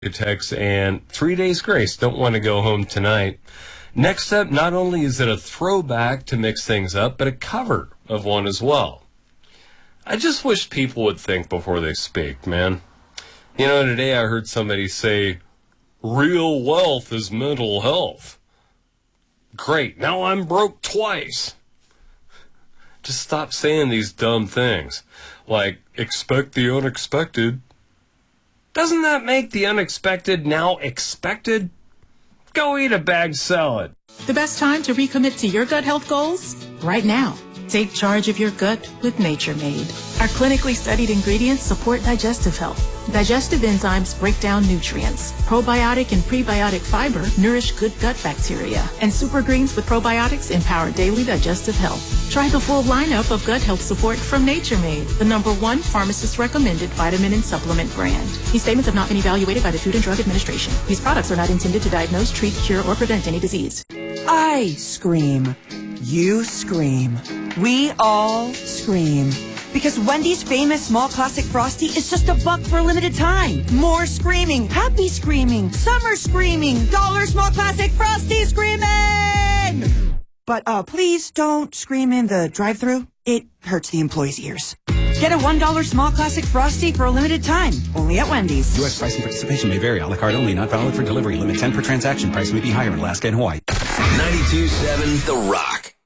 text and 3 days grace. Don't want to go home tonight. Next up, not only is it a throwback to mix things up, but a cover of one as well. I just wish people would think before they speak, man. You know, today I heard somebody say, real wealth is mental health. Great, now I'm broke twice. Just stop saying these dumb things. Like, expect the unexpected. Doesn't that make the unexpected now expected? Go eat a bagged salad. The best time to recommit to your gut health goals? Right now. Take charge of your gut with Nature Made. Our clinically studied ingredients support digestive health. Digestive enzymes break down nutrients. Probiotic and prebiotic fiber nourish good gut bacteria. And super greens with probiotics empower daily digestive health. Try the full lineup of gut health support from Nature Made, the #1 pharmacist-recommended vitamin and supplement brand. These statements have not been evaluated by the Food and Drug Administration. These products are not intended to diagnose, treat, cure, or prevent any disease. I scream. You scream. We all scream. Because Wendy's famous small classic Frosty is just $1 for a limited time. More screaming, happy screaming, summer screaming, dollar small classic Frosty screaming! But please don't scream in the drive-thru. It hurts the employees' ears. Get a $1 small classic Frosty for a limited time, only at Wendy's. U.S. price and participation may vary. A la carte only, not valid for delivery. Limit 10 per transaction. Price may be higher in Alaska and Hawaii. 92.7 The Rock.